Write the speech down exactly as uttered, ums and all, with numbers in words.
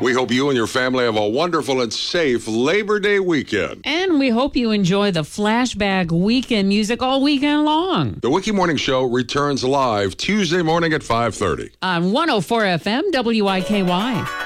We hope you and your family have a wonderful and safe Labor Day weekend. And we hope you enjoy the Flashback Weekend music all weekend long. The Wiki Morning Show returns live Tuesday morning at five thirty. On one oh four F M W I K Y.